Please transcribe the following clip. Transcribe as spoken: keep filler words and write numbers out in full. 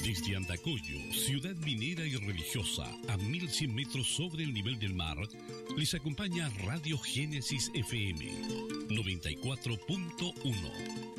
Desde Andacollo, ciudad minera y religiosa, a mil cien metros sobre el nivel del mar, les acompaña Radio Génesis F M noventa y cuatro punto uno.